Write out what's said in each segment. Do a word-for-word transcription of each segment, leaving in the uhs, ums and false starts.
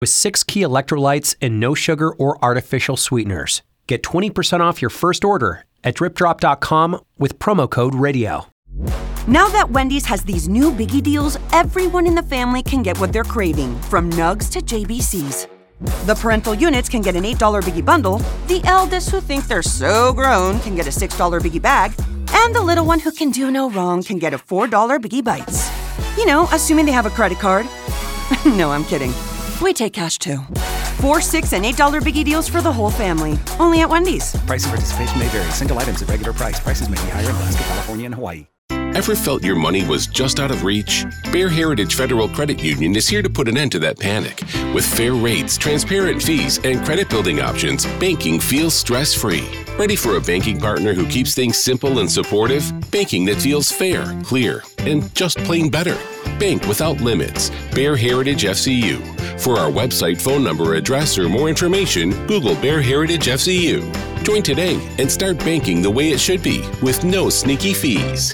with six key electrolytes and no sugar or artificial sweeteners. Get twenty percent off your first order at drip drop dot com with promo code radio. Now that Wendy's has these new biggie deals, everyone in the family can get what they're craving, from nugs to J B Cs. The parental units can get an eight dollar biggie bundle, the eldest who think they're so grown can get a six dollar biggie bag, and the little one who can do no wrong can get a four dollar biggie bites. You know, assuming they have a credit card. No, I'm kidding. We take cash too. Four, six, and eight dollar biggie deals for the whole family. Only at Wendy's. Price and participation may vary. Single items at regular price. Prices may be higher in Alaska, California, and Hawaii. Ever felt your money was just out of reach? Bear Heritage Federal Credit Union is here to put an end to that panic. With fair rates, transparent fees, and credit building options, banking feels stress-free. Ready for a banking partner who keeps things simple and supportive? Banking that feels fair, clear, and just plain better. Bank without limits. Bear Heritage F C U. For our website, phone number, address, or more information, Google Bear Heritage F C U. Join today and start banking the way it should be with no sneaky fees.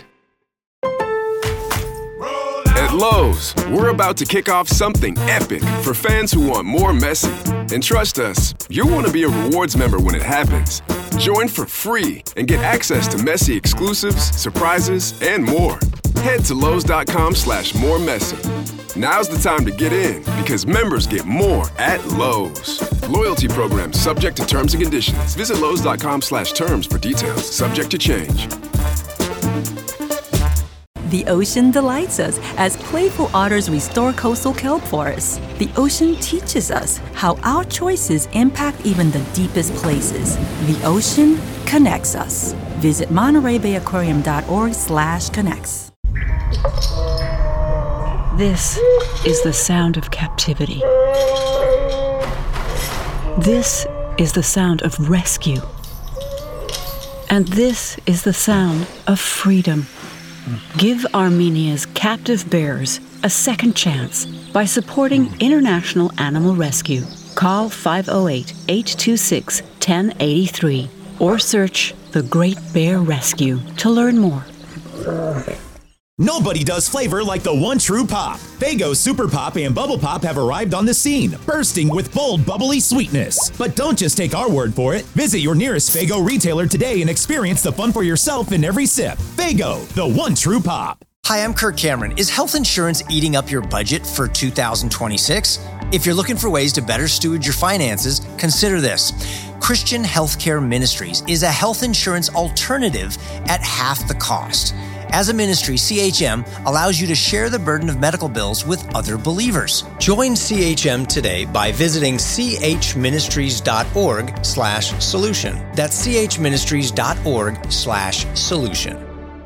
At Lowe's, we're about to kick off something epic for fans who want more Messi. And trust us, you'll want to be a rewards member when it happens. Join for free and get access to Messi exclusives, surprises, and more. Head to Lowe's.com slash more Messi. Now's the time to get in because members get more at Lowe's. Loyalty program subject to terms and conditions. Visit Lowe's.com slash terms for details. Subject to change. The ocean delights us as playful otters restore coastal kelp forests. The ocean teaches us how our choices impact even the deepest places. The ocean connects us. Visit Monterey Bay Aquarium dot org slash connects. This is the sound of captivity. This is the sound of rescue. And this is the sound of freedom. Give Armenia's captive bears a second chance by supporting International Animal Rescue. Call five oh eight, eight two six, one oh eight three or search The Great Bear Rescue to learn more. Nobody does flavor like the one true pop. Faygo Super Pop and Bubble Pop have arrived on the scene, bursting with bold, bubbly sweetness. But don't just take our word for it. Visit your nearest Faygo retailer today and experience the fun for yourself in every sip. Faygo, the one true pop. Hi, I'm Kirk Cameron. Is health insurance eating up your budget for two thousand twenty-six? If you're looking for ways to better steward your finances, consider this. Christian Healthcare Ministries is a health insurance alternative at half the cost. As a ministry, C H M allows you to share the burden of medical bills with other believers. Join C H M today by visiting c h ministries dot org slash solution. That's c h ministries dot org slash solution.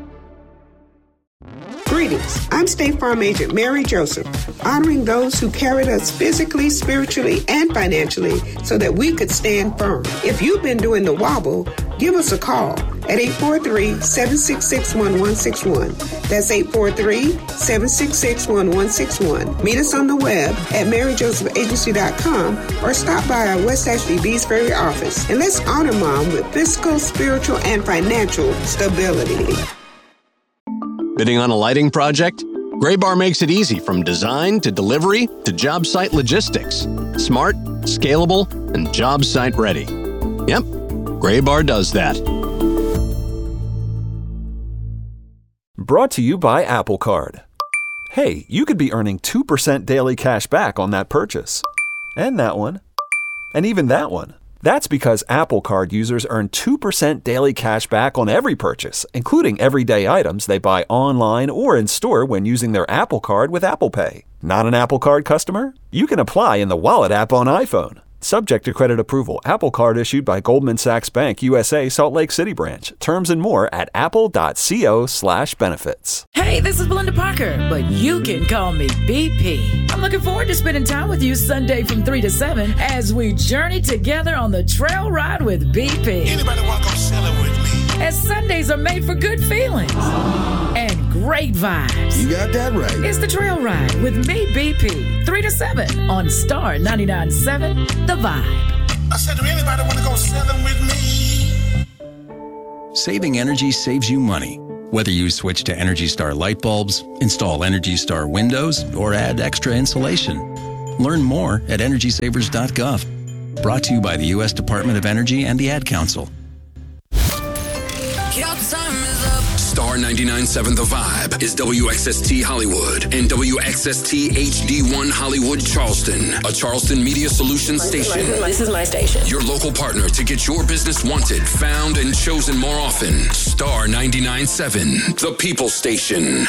Greetings. I'm State Farm Agent Mary Joseph, honoring those who carried us physically, spiritually, and financially so that we could stand firm. If you've been doing the wobble, give us a call at eight four three, seven six six, one one six one. That's eight four three, seven six six, one one six one. Meet us on the web at mary joseph agency dot com or stop by our West Ashley Bees Ferry office and let's honor Mom with physical, spiritual, and financial stability. Bidding on a lighting project? Graybar makes it easy from design to delivery to job site logistics. Smart, scalable, and job site ready. Yep, Graybar does that. Brought to you by Apple Card. Hey, you could be earning two percent daily cash back on that purchase. And that one. And even that one. That's because Apple Card users earn two percent daily cash back on every purchase, including everyday items they buy online or in store when using their Apple Card with Apple Pay. Not an Apple Card customer? You can apply in the Wallet app on iPhone. Subject to credit approval. Apple Card issued by Goldman Sachs Bank, U S A, Salt Lake City branch. Terms and more at apple.co slash benefits. Hey, this is Belinda Parker, but you can call me B P. I'm looking forward to spending time with you Sunday from three to seven as we journey together on the trail ride with B P. Anybody want to go sailing with me? As Sundays are made for good feelings and great vibes. You got that right. It's the trail ride with me, B P. three to seven on Star ninety-nine point seven, The Vibe. I said, do anybody want to go sailing with me? Saving energy saves you money. Whether you switch to Energy Star light bulbs, install Energy Star windows, or add extra insulation. Learn more at energy savers dot gov. Brought to you by the U S Department of Energy and the Ad Council. Star ninety-nine point seven The Vibe is W X S T Hollywood and W X S T H D one Hollywood Charleston, a Charleston Media Solutions station. This is my station. Your local partner to get your business wanted, found, and chosen more often. Star ninety-nine point seven, the People Station.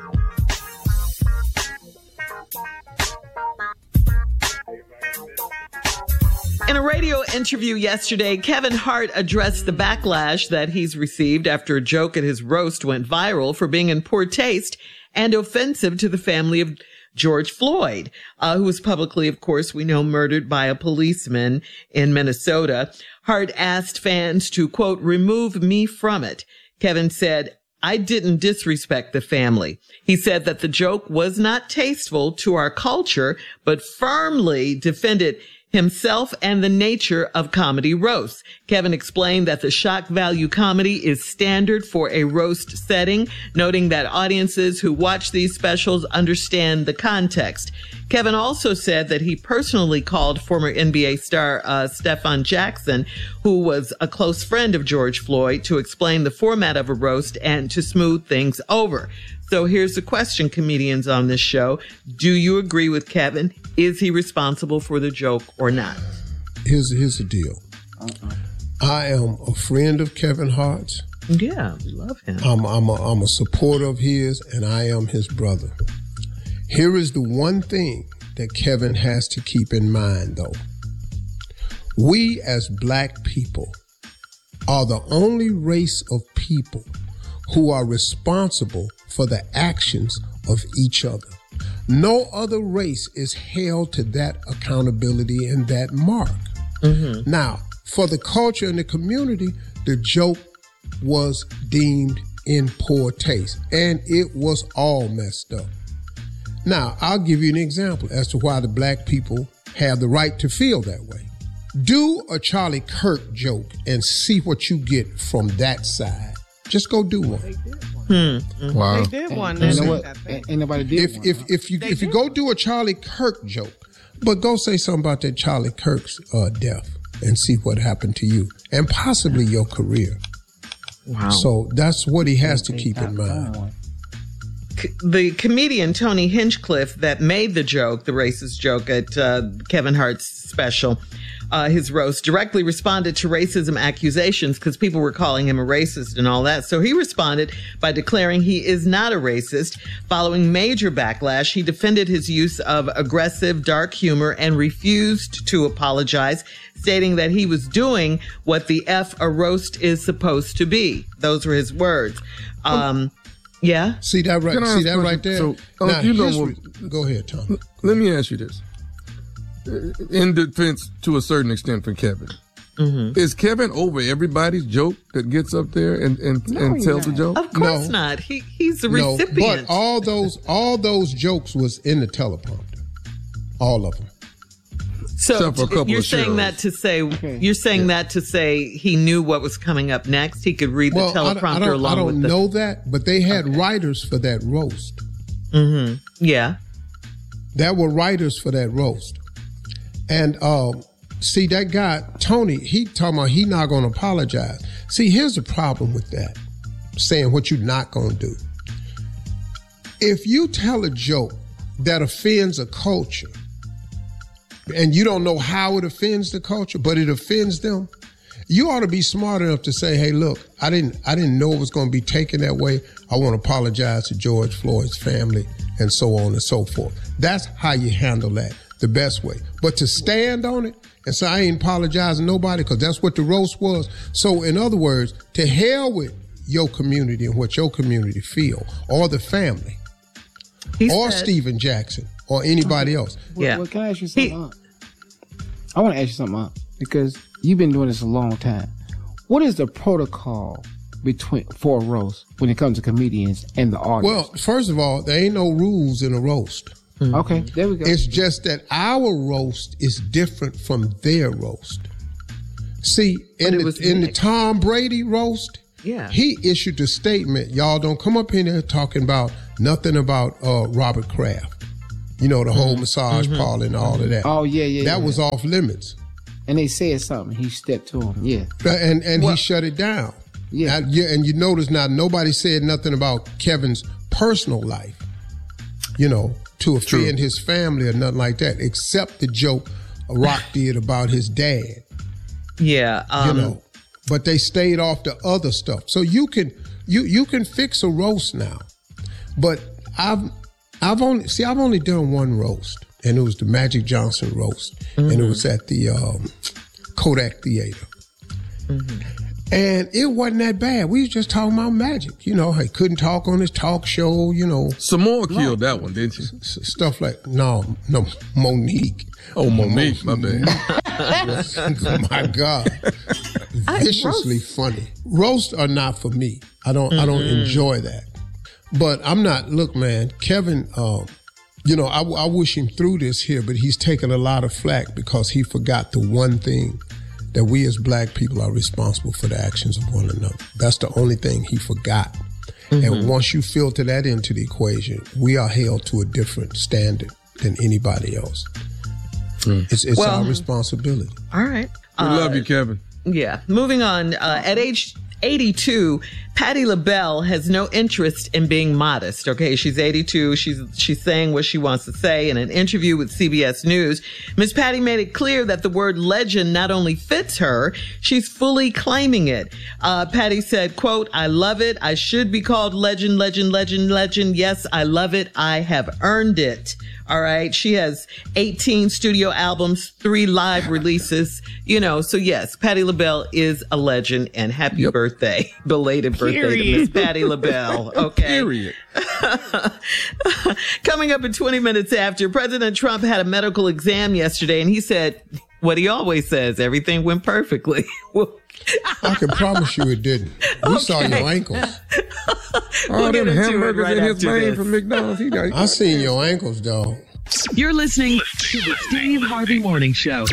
In a radio interview yesterday, Kevin Hart addressed the backlash that he's received after a joke at his roast went viral for being in poor taste and offensive to the family of George Floyd, uh, who was publicly, of course, we know, murdered by a policeman in Minnesota. Hart asked fans to, quote, remove me from it. Kevin said, I didn't disrespect the family. He said that the joke was not tasteful to our culture, but firmly defended himself and the nature of comedy roasts. Kevin explained that the shock value comedy is standard for a roast setting, noting that audiences who watch these specials understand the context. Kevin also said that he personally called former N B A star uh, Stephon Jackson, who was a close friend of George Floyd, to explain the format of a roast and to smooth things over. So here's the question, comedians on this show. Do you agree with Kevin? Is he responsible for the joke or not? Here's, here's the deal. Uh-uh. I am a friend of Kevin Hart's. Yeah, we love him. I'm, I'm, a, I'm a supporter of his, and I am his brother. Here is the one thing that Kevin has to keep in mind, though. We as black people are the only race of people who are responsible for the actions of each other. No other race is held to that accountability and that mark. Mm-hmm. Now, for the culture and the community, the joke was deemed in poor taste, and it was all messed up. Now, I'll give you an example as to why the black people have the right to feel that way. Do a Charlie Kirk joke and see what you get from that side. Just go do one. Hmm. Wow. They did one. And, And, what, ain't nobody did if one. if if you they if did. you go do a Charlie Kirk joke, but go say something about that Charlie Kirk's uh, death and see what happened to you and possibly your career. Wow. So that's what he has to keep in mind. The comedian Tony Hinchcliffe that made the joke, the racist joke at uh, Kevin Hart's special, uh, his roast, directly responded to racism accusations because people were calling him a racist and all that. So he responded by declaring he is not a racist. Following major backlash, he defended his use of aggressive, dark humor and refused to apologize, stating that he was doing what the F a roast is supposed to be. Those were his words. Um, Yeah. See that right? See that right there? So, uh, now, you know here's what, re- go ahead, Tom. Let me ask you this. In defense, to a certain extent, for Kevin, mm-hmm. is Kevin over everybody's joke that gets up there and, and, no, and tells not. a joke? Of course No. not. He he's a No, recipient. but all those all those jokes was in the teleprompter, all of them. So Except for a couple you're of saying shows. that to say you're saying that to say he knew what was coming up next. He could read Well, the I don't, teleprompter I don't, along I don't with the. know that, but they had writers for that roast. Mm-hmm. Yeah. There were writers for that roast. And um, see, that guy, Tony, he talking about he not going to apologize. See, here's the problem with that, saying what you're not going to do. If you tell a joke that offends a culture, and you don't know how it offends the culture, but it offends them, you ought to be smart enough to say, hey, look, I didn't I didn't know it was going to be taken that way. I want to apologize to George Floyd's family and so on and so forth. That's how you handle that the best way. But to stand on it and say, I ain't apologizing to nobody, because that's what the roast was. So in other words, to hell with your community and what your community feel, or the family, He or said- Stephen Jackson, or anybody else. Well, well, can I ask you something? He, I want to ask you something up because you've been doing this a long time. What is the protocol between for a roast when it comes to comedians and the audience? Well, first of all, there ain't no rules in a roast. Mm-hmm. Okay, there we go. It's just that our roast is different from their roast. See, in, the, in the Tom Brady roast, yeah, he issued a statement, y'all don't come up in here talking about nothing about uh, Robert Kraft. You know, the whole massage Mhm. parlor and all of that. Oh, yeah, yeah, That yeah. was off limits. And they said something. He stepped to him. Yeah. And and Well- he shut it down. Yeah. Now, yeah. And you notice now nobody said nothing about Kevin's personal life, you know, to offend his family or nothing like that, except the joke Rock did about his dad. Yeah. Um, you know, but they stayed off the other stuff. So you can you you can fix a roast now. But I've I've only see I've only done one roast, and it was the Magic Johnson roast, and it was at the um, Kodak Theater. And it wasn't that bad. We was just talking about Magic. You know, he couldn't talk on his talk show, you know. Samoa killed that one, didn't you? S- stuff like, no, no, Monique. Oh, Monique, my bad. My God. Viciously funny. Roasts are not for me. I don't I don't Mm-mm. enjoy that. But I'm not, look, man, Kevin, um, you know, I, I wish him through this here, but he's taken a lot of flack because he forgot the one thing, that we as black people are responsible for the actions of one another. That's the only thing he forgot. Mm-hmm. And once you filter that into the equation, we are held to a different standard than anybody else. It's, it's Well- our responsibility. All right. We Uh, love you, Kevin. Yeah. Moving on. Uh, at age eighty-two, Patti LaBelle has no interest in being modest. Okay. She's eighty-two. She's, she's saying what she wants to say. In an interview with C B S News, Miss Patti made it clear that the word legend not only fits her, she's fully claiming it. Uh, Patti said, quote, "I love it. I should be called legend, legend, legend, legend. Yes, I love it. I have earned it." All right. She has eighteen studio albums, three live releases, you know. So yes, Patti LaBelle is a legend, and happy birthday, belated birthday to Period. Miss Patti LaBelle. Okay. Period. Coming up in twenty minutes after, President Trump had a medical exam yesterday, and he said what he always says, everything went perfectly. I can promise you it didn't. We saw your ankles. We'll All get them into it hamburgers right in his after vein this. from McDonald's. He got, I seen your ankles, dog. You're listening to the Steve Harvey Morning Show.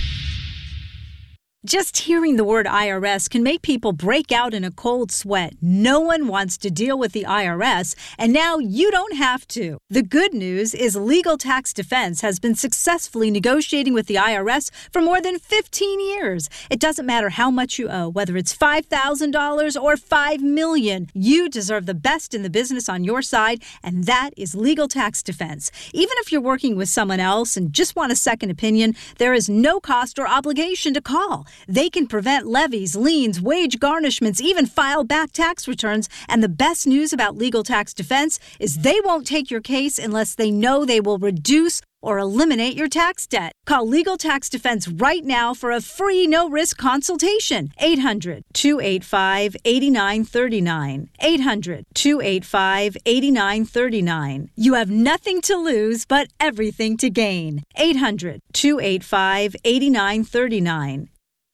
Just hearing the word I R S can make people break out in a cold sweat. No one wants to deal with the I R S, and now you don't have to. The good news is Legal Tax Defense has been successfully negotiating with the I R S for more than fifteen years. It doesn't matter how much you owe, whether it's five thousand dollars or five million dollars. You deserve the best in the business on your side, and that is Legal Tax Defense. Even if you're working with someone else and just want a second opinion, there is no cost or obligation to call. They can prevent levies, liens, wage garnishments, even file back tax returns. And the best news about Legal Tax Defense is they won't take your case unless they know they will reduce or eliminate your tax debt. Call Legal Tax Defense right now for a free no-risk consultation. eight hundred, two eight five, eight nine three nine. eight hundred, two eight five, eight nine three nine. You have nothing to lose but everything to gain. eight hundred, two eight five, eight nine three nine.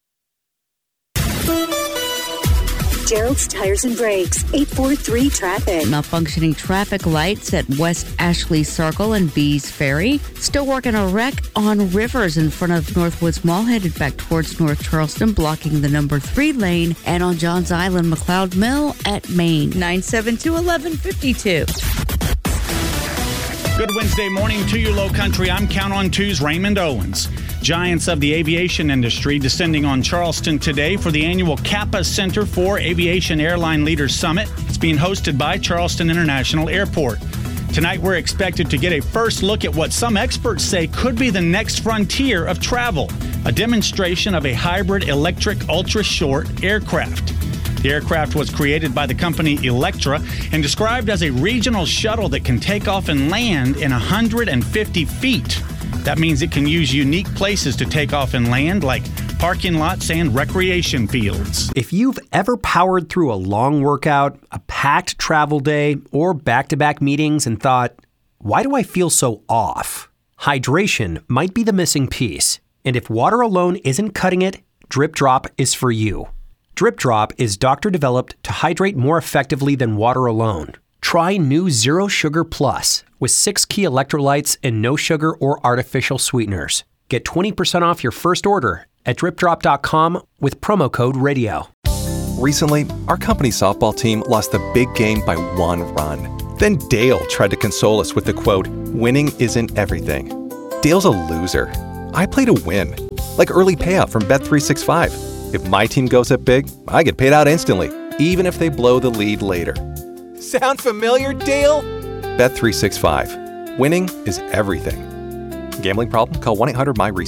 Gerald's Tires and Brakes, eight four three traffic. Malfunctioning traffic lights at West Ashley Circle and Bees Ferry. Still working a wreck on Rivers in front of Northwoods Mall, headed back towards North Charleston, blocking the number three lane. And on Johns Island, McLeod Mill at Maine. nine seven two, eleven fifty-two. Good Wednesday morning to you, Low Country. I'm Count on Two's Raymond Owens. Giants of the aviation industry descending on Charleston today for the annual Kappa Center for Aviation Airline Leaders Summit. It's being hosted by Charleston International Airport. Tonight, we're expected to get a first look at what some experts say could be the next frontier of travel, a demonstration of a hybrid electric ultra-short aircraft. The aircraft was created by the company Electra and described as a regional shuttle that can take off and land in one hundred fifty feet. That means it can use unique places to take off and land, like parking lots and recreation fields. If you've ever powered through a long workout, a packed travel day, or back-to-back meetings and thought, why do I feel so off? Hydration might be the missing piece. And if water alone isn't cutting it, Drip Drop is for you. Drip Drop is doctor-developed to hydrate more effectively than water alone. Try new Zero Sugar Plus with six key electrolytes and no sugar or artificial sweeteners. Get twenty percent off your first order at drip drop dot com with promo code radio. Recently, our company softball team lost the big game by one run. Then Dale tried to console us with the quote, "Winning isn't everything." Dale's a loser. I play to win. Like early payout from Bet three sixty-five. If my team goes up big, I get paid out instantly, even if they blow the lead later. Sound familiar, Dale? Bet three sixty-five. Winning is everything. Gambling problem? Call one eight hundred M Y R E